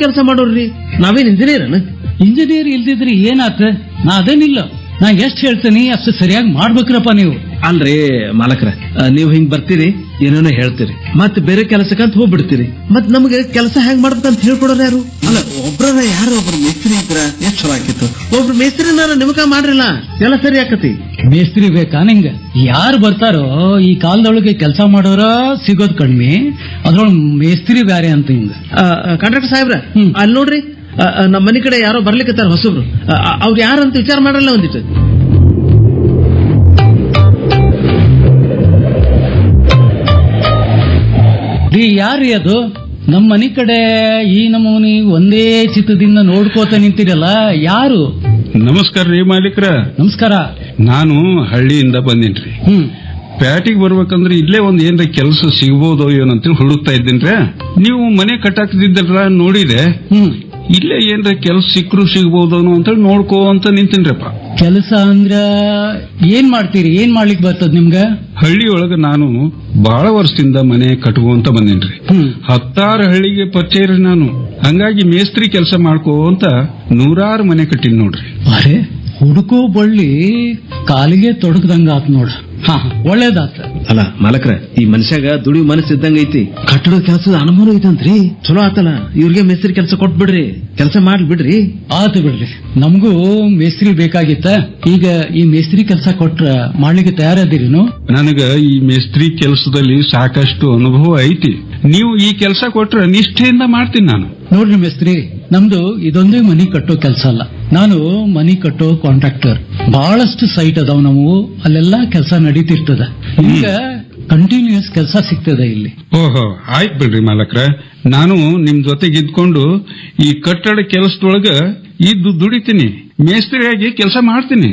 ಕೆಲಸ ಮಾಡೋರ್ರಿ, ನಾವೇನ್ engineer? Engineer ಇಲ್ದಿದ್ರಿ ಏನಾತ? ನಾ ಅದೇನಿಲ್ಲ, ನಾ ಎಷ್ಟ್ ಹೇಳ್ತೇನಿ ಅಷ್ಟು ಸರಿಯಾಗಿ ಮಾಡ್ಬೇಕ್ರಪ್ಪ ನೀವು. ಅಲ್ರಿ ಮಾಲಕ್ರ, ನೀವ್ ಹಿಂಗ್ ಬರ್ತೀರಿ, ಏನೇನೋ ಹೇಳ್ತೀರಿ, ಮತ್ ಬೇರೆ ಕೆಲಸಕ್ಕಂತ ಹೋಗ್ಬಿಡ್ತೀರಿ. ಮತ್ ನಮ್ಗೆ ಕೆಲಸ ಹೆಂಗ್ ಮಾಡ್ಬೇಕಂತ ಹೇಳ್ಕೊಡೋರು ಯಾರು? ಅಲ್ಲ, ಒಬ್ರ ಯಾರು ಒಬ್ರು ಮೇಸ್ತ್ರಿ ಇದ್ರ ಎಷ್ಟ್ ಚಲೋ ಆಕಿತ್ತು. ಒಬ್ರು ಮೇಸ್ತ್ರಿ ನಾನು ನಿಮಗ ಮಾಡ್ರಿಲ್ಲ, ಎಲ್ಲ ಸರಿ ಆಕತಿ. ಮೇಸ್ತ್ರಿ ಬೇಕಾ ನಿಂಗ? ಯಾರು ಬರ್ತಾರೋ ಈ ಕಾಲದೊಳಗೆ ಕೆಲಸ ಮಾಡೋರ ಸಿಗೋದ್ ಕಡಿಮೆ, ಅದ್ರೊಳಗೆ ಮೇಸ್ತ್ರಿ ಬ್ಯಾರೆ ಅಂತ ಹಿಂಗ. ಕಾಂಟ್ರಾಕ್ಟರ್ ಸಾಹೇಬ್ರ, ಅಲ್ಲಿ ನೋಡ್ರಿ, ನಮ್ಮ ಮನಿ ಕಡೆ ಯಾರೋ ಬರ್ಲಿಕ್ಕತ್ತಾರ ಹೊಸಬ್ರು. ಅವ್ರು ಯಾರಂತ ವಿಚಾರ ಮಾಡಲ್ಲ ಒಂದಿಟ್ಟು. ಯಾರ್ರೀ ಅದು? ನಮ್ಮ ಮನಿ ಕಡೆ ಈ ನಮೂನಿ ಒಂದೇ ಚಿತ್ತದಿಂದ ನೋಡ್ಕೋತ ನಿಂತಿರಲ್ಲ, ಯಾರು? ನಮಸ್ಕಾರ ರೀ ಮಾಲೀಕ್ರ. ನಮಸ್ಕಾರ. ನಾನು ಹಳ್ಳಿಯಿಂದ ಬಂದೇನ್ರಿ. ಪ್ಯಾಟಿಗೆ ಬರ್ಬೇಕಂದ್ರೆ ಇಲ್ಲೇ ಒಂದ್ ಏನ್ರ ಕೆಲಸ ಸಿಗ್ಬೋದೋ ಏನಂತ ಹುಡುಕ್ತಾ ಇದ್ದೀನ್ರ. ನೀವು ಮನೆ ಕಟ್ಟಾಕ್ತಿದ್ರಲ್ಲ, ನೋಡಿದೆ. ಇಲ್ಲೇ ಏನ್ರ ಕೆಲಸ ಸಿಕ್ಕರು ಸಿಗ್ಬೋದು ಅಂತ ನೋಡ್ಕೋ ಅಂತ ನಿಂತೀನ್ರಪ್ಪ. ಕೆಲಸ ಅಂದ್ರ ಏನ್ ಮಾಡ್ತೀರಿ? ಏನ್ ಮಾಡ್ಲಿಕ್ ಬರ್ತದ ನಿಮ್ಗ? ಹಳ್ಳಿ ಒಳಗ ನಾನು ಬಹಳ ವರ್ಷದಿಂದ ಮನೆ ಕಟ್ಕೊಂತ ಬಂದೇನ್ರಿ. 10 ಹಳ್ಳಿಗೆ ಪರಿಚಯ ರೀ ನಾನು. ಹಂಗಾಗಿ ಮೇಸ್ತ್ರಿ ಕೆಲಸ ಮಾಡ್ಕೋ ಅಂತ 100 ಮನೆ ಕಟ್ಟಿನ್ ನೋಡ್ರಿ. ಅರೆ, ಹುಡುಕೋ ಬಳ್ಳಿ ಕಾಲಿಗೆ ತೊಡಗದಂಗ ಆತ್ ನೋಡ. ಒಳ್ಳೇದಾತ. ಅಲ್ಲ ಮಾಲಕ್ರ, ಈ ಮನುಷ್ಯಾಗ ದುಡಿ ಮನಸ್ಸು ಇದ್ದಂಗ ಐತಿ, ಕಟ್ಟಡ ಕೆಲಸದ ಅನುಭವ ಐತಂತ್ರಿ. ಚಲೋ ಆತಲ್ಲ, ಇವ್ರಿಗೆ ಮೇಸ್ತ್ರಿ ಕೆಲಸ ಕೊಟ್ಬಿಡ್ರಿ, ಕೆಲಸ ಮಾಡ್ಲಿ ಬಿಡ್ರಿ. ಆತು ಬಿಡ್ರಿ, ನಮಗೂ ಮೇಸ್ತ್ರಿ ಬೇಕಾಗಿತ್ತ. ಈಗ ಈ ಮೇಸ್ತ್ರಿ ಕೆಲಸ ಕೊಟ್ರ ಮಾಡ್ಲಿಕ್ಕೆ ತಯಾರದಿರಿನು? ನನಗ ಈ ಮೇಸ್ತ್ರಿ ಕೆಲಸದಲ್ಲಿ ಸಾಕಷ್ಟು ಅನುಭವ ಐತಿ. ನೀವು ಈ ಕೆಲಸ ಕೊಟ್ರ ನಿಷ್ಠೆಯಿಂದ ಮಾಡ್ತೀನಿ ನಾನು. ನೋಡ್ರಿ ಮೇಸ್ತ್ರಿ, ನಮ್ದು ಇದೊಂದೇ ಮನಿ ಕಟ್ಟೋ ಕೆಲಸ ಅಲ್ಲ, ನಾನು ಮನಿ ಕಟ್ಟೋ ಕಾಂಟ್ರಾಕ್ಟರ್. ಬಹಳಷ್ಟು ಸೈಟ್ ಅದಾವ ನಾವು, ಅಲ್ಲೆಲ್ಲಾ ಕೆಲಸ ನಡೀತಿರ್ತದ. ಈಗ ಕಂಟಿನ್ಯೂಸ್ ಕೆಲಸ ಸಿಗ್ತದ ಇಲ್ಲಿ. ಓಹೋ, ಆಯ್ತು ಬಿಡ್ರಿ ಮಾಲಕ್ರ. ನಾನು ನಿಮ್ ಜೊತೆಗೆ ಇದ್ಕೊಂಡು ಈ ಕಟ್ಟಡ ಕೆಲಸದೊಳಗ ಇದ್ದು ದುಡಿತೀನಿ, ಮೇಸ್ತ್ರಿಯಾಗಿ ಕೆಲಸ ಮಾಡ್ತೀನಿ.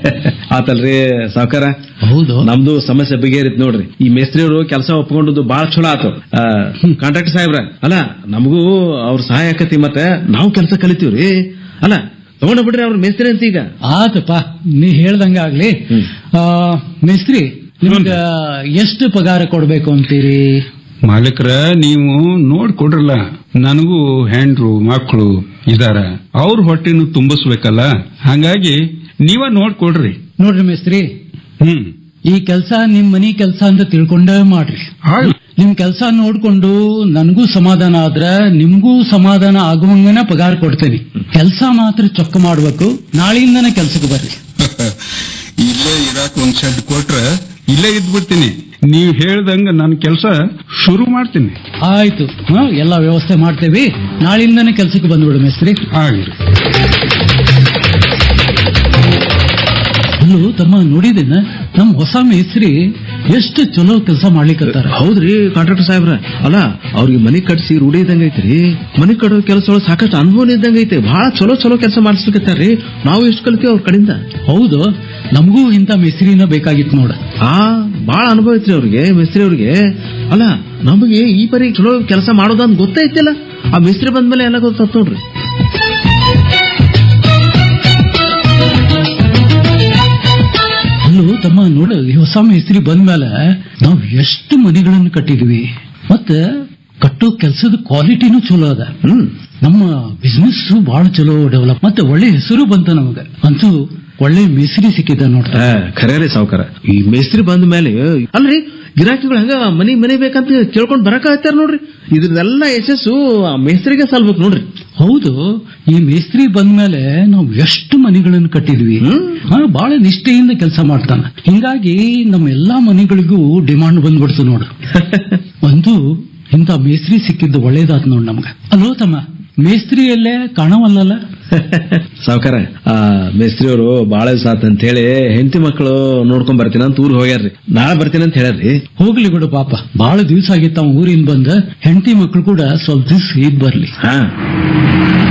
ಆತಲ್ರಿ ಸಾವ್ಕಾರ. ಹೌದು, ನಮ್ದು ಸಮಸ್ಯೆ ಬಗೆಹರಿತ್ ನೋಡ್ರಿ. ಈ ಮೇಸ್ತ್ರಿಯವರು ಕೆಲಸ ಒಪ್ಕೊಂಡದ್ದು ಬಾಳ ಚಲೋ ಆತು. ಕಾಂಟ್ರಾಕ್ಟರ್ ಸಾಹೇಬ್ರ, ಅಲ್ಲ ನಮಗೂ ಅವ್ರ ಸಹಾಯ ಆಕತಿ, ಮತ್ತೆ ನಾವು ಕೆಲಸ ಕಲಿತೀವ್ರಿ. ಅಲ್ಲ ತಗೊಂಡ ಬಿಡ್ರಿ ಅವ್ರ ಮೇಸ್ತ್ರಿ ಅಂತ. ಈಗ ಆತಪ್ಪ, ನೀ ಹೇಳ್ದಂಗ ಆಗ್ಲಿ. ಮೇಸ್ತ್ರಿ, ನಿಮ್ಗ ಎಷ್ಟು ಪಗಾರ ಕೊಡ್ಬೇಕು ಅಂತೀರಿ? ಮಾಲೀಕ್ರ, ನೀವು ನೋಡ್ಕೊಡ್ರಲ್ಲ, ನನಗೂ ಹೆಂಡ್ರು ಮಕ್ಕಳು ಇದಾರ, ಅವ್ರ ಹೊಟ್ಟೆನು ತುಂಬಿಸ್ಬೇಕಲ್ಲ. ಹಂಗಾಗಿ ನೀವ ನೋಡ್ಕೊಡ್ರಿ. ನೋಡ್ರಿ ಮೇಸ್ತ್ರಿ, ಈ ಕೆಲಸ ನಿಮ್ ಮನಿ ಕೆಲಸ ಅಂತ ತಿಳ್ಕೊಂಡ ಮಾಡ್ರಿ. ನಿಮ್ ಕೆಲಸ ನೋಡ್ಕೊಂಡು ನನಗೂ ಸಮಾಧಾನ ಆದ್ರ ನಿಮ್ಗೂ ಸಮಾಧಾನ ಆಗುವಂಗನ ಪಗಾರ ಕೊಡ್ತೇನೆ. ಕೆಲಸ ಮಾತ್ರ ಚೊಕ್ಕ ಮಾಡ್ಬೇಕು. ನಾಳೆಯಿಂದನೇ ಕೆಲ್ಸಕ್ಕೆ ಬರ್ರಿ. ಇಲ್ಲೇ ಇರಾಕ್ ಒಂದ್ ಶೆಡ್ ಕೊಟ್ರ ಇಲ್ಲೇ ಇದ್ಬಿಡ್ತೀನಿ. ನೀವ್ ಹೇಳ್ದಂಗ ನಾನು ಕೆಲಸ ಶುರು ಮಾಡ್ತೀನಿ. ಆಯ್ತು, ಎಲ್ಲಾ ವ್ಯವಸ್ಥೆ ಮಾಡ್ತೇವಿ. ನಾಳೆಯಿಂದನೇ ಕೆಲ್ಸಕ್ಕೆ ಬಂದ್ಬಿಡು ಮೇಸ್ತ್ರಿ. ಆಗ್ಲಿ. ಅಲ್ಲೂ ತಮ್ಮ, ನೋಡಿದೇನ ನಮ್ ಹೊಸ ಮೇಸ್ತ್ರಿ ಎಷ್ಟು ಚಲೋ ಕೆಲಸ ಮಾಡ್ಲಿಕ್ಕತ್ತಾರ. ಹೌದ್ರಿ ಕಾಂಟ್ರಾಕ್ಟರ್ ಸಾಹೇಬ್ರ, ಅಲ್ಲ ಅವ್ರಿಗೆ ಮನಿ ಕಟ್ಸಿ ರೂಢಿ ಇದ್ದಂಗ ಐತ್ರಿ. ಮನಿ ಕಟ್ಟೋ ಕೆಲಸ ಒಳಗೆ ಸಾಕಷ್ಟು ಅನುಭವ ಇದ್ದಂಗ ಐತೆ. ಬಹಳ ಚಲೋ ಚಲೋ ಕೆಲಸ ಮಾಡಿಸ್ಲಿಕ್ಕತ್ತಾರ್ರಿ. ನಾವು ಎಷ್ಟು ಕಲಿತೀವಿ ಅವ್ರ ಕಡೆಯಿಂದ. ಹೌದು, ನಮಗೂ ಇಂತ ಮೇಸ್ತ್ರಿನ ಬೇಕಾಗಿತ್ತು ನೋಡ. ಬಹಳ ಅನುಭವ ಐತ್ರಿ ಅವ್ರಿಗೆ, ಮೇಸ್ತ್ರಿ ಅವ್ರಿಗೆ. ಅಲ್ಲ ನಮಗೆ ಈ ಪರಿ ಚಲೋ ಕೆಲಸ ಮಾಡೋದಂತ ಗೊತ್ತೈತಿಲ್ಲ, ಆ ಮೇಸ್ತ್ರಿ ಬಂದ್ಮೇಲೆ ಎಲ್ಲ ಗೊತ್ತಾತ್ ನೋಡ್ರಿ. ಅಲ್ಲೂ ತಮ್ಮ, ನೋಡ, ಈ ಹೊಸ ಮೇಸ್ತ್ರಿ ಬಂದ್ಮೇಲೆ ನಾವು ಎಷ್ಟು ಮನೆಗಳನ್ನು ಕಟ್ಟಿದ್ವಿ, ಮತ್ತೆ ಕಟ್ಟೋ ಕೆಲಸದ ಕ್ವಾಲಿಟಿನೂ ಚಲೋ ಅದ. ನಮ್ಮ ಬಿಸ್ನೆಸ್ ಬಹಳ ಚಲೋ ಡೆವಲಪ್, ಮತ್ತೆ ಒಳ್ಳೆ ಹೆಸರು ಬಂತ ನಮಗ. ಅಂತೂ ಒಳ್ಳೆ ಮೇಸ್ತ್ರಿ ಸಿಕ್ಕಿದ ನೋಡ್ತಾ. ಖರೇ ರೀ ಸಾವ್ಕಾರ, ಈ ಮೇಸ್ತ್ರಿ ಬಂದ ಮೇಲೆ ಅಲ್ರಿ ಗಿರಾಕಿಗಳು ಹಂಗ ಮನೆ ಬೇಕಂತ ಕೇಳ್ಕೊಂಡ್ ಬರಕ ಆಯ್ತಾರ ನೋಡ್ರಿ. ಇದ್ರದೆಲ್ಲ ಯಶಸ್ಸು ಆ ಮೇಸ್ತ್ರಿಗೆ ಸಲ್ಬೇಕು ನೋಡ್ರಿ. ಹೌದು, ಈ ಮೇಸ್ತ್ರಿ ಬಂದ್ಮೇಲೆ ನಾವು ಎಷ್ಟು ಮನೆಗಳನ್ನು ಕಟ್ಟಿದ್ವಿ. ಬಹಳ ನಿಷ್ಠೆಯಿಂದ ಕೆಲಸ ಮಾಡ್ತಾನ. ಹಿಂಗಾಗಿ ನಮ್ಮ ಎಲ್ಲಾ ಮನೆಗಳಿಗೂ ಡಿಮಾಂಡ್ ಬಂದ್ಬಿಡ್ತು ನೋಡ್ರಿ. ಒಂದು ಇಂಥ ಮೇಸ್ತ್ರಿ ಸಿಕ್ಕಿದ್ದು ಒಳ್ಳೇದಾತ್ ನೋಡ್ ನಮ್ಗ. ಅಲ್ಲೋ ತಮ್ಮ, ಮೇಸ್ತ್ರಿಯಲ್ಲೇ ಕಾಣವಲ್ಲ. ಸಾವ್ಕಾರ, ಮೇಸ್ತ್ರಿ ಅವರು ಬಾಳ ದಿವಸ ಅಂತ ಹೇಳಿ ಹೆಂಡತಿ ಮಕ್ಕಳು ನೋಡ್ಕೊಂಡ್ ಬರ್ತೀನಿ ಅಂತ ಊರ್ ಹೋಗ್ಯಾರ್ರಿ. ನಾಳೆ ಬರ್ತೀನಿ ಅಂತ ಹೇಳ್ಯಾರ್ರಿ. ಹೋಗ್ಲಿ ಬಿಡು ಪಾಪ, ಬಹಳ ದಿವಸ ಆಗಿತ್ತ ಊರಿಂದ ಬಂದ. ಹೆಂಡತಿ ಮಕ್ಕಳು ಕೂಡ ಸ್ವಲ್ಪ ದಿವ್ಸ ಇದ್ ಬರ್ಲಿ.